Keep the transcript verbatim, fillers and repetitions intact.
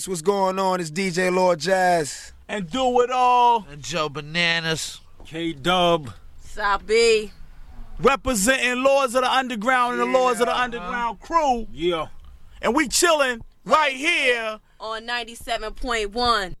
What's going on? It's D J Lord Jazz. And Do It All. And Joe Bananas. K-Dub. Sabi. Representing Lords of the Underground and the Yeah. Lords of the Underground crew. Yeah. And we chilling right here on ninety-seven point one.